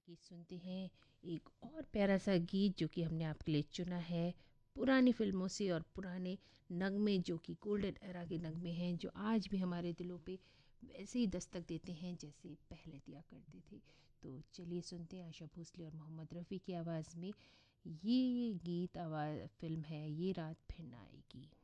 आगे सुनते हैं एक और प्यारा सा गीत जो कि हमने आपके लिए चुना है पुरानी फिल्मों से और पुराने नगमे जो कि गोल्डन एरा के नगमे हैं जो आज भी हमारे दिलों पे वैसे ही दस्तक देते हैं जैसे पहले दिया करते थे। तो चलिए सुनते हैं आशा भोसले और मोहम्मद रफ़ी की आवाज़ में ये गीत। आवाज़ फिल्म है ये रात फिर ना आएगी।